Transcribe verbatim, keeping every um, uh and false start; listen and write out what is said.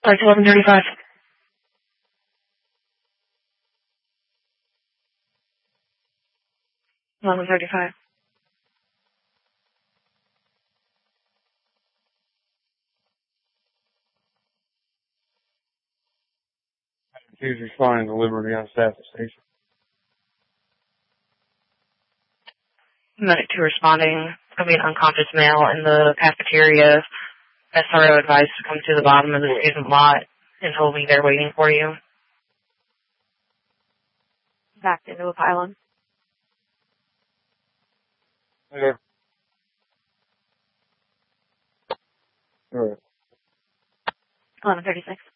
Like eleven thirty-five. eleven thirty-five. He's responding to Liberty on staff station. Medic two responding. It's going to be an unconscious male in the cafeteria. S R O advised to come to the bottom of the student lot, and he'll be there waiting for you. Backed into a pylon. Okay. All right. eleven thirty-six.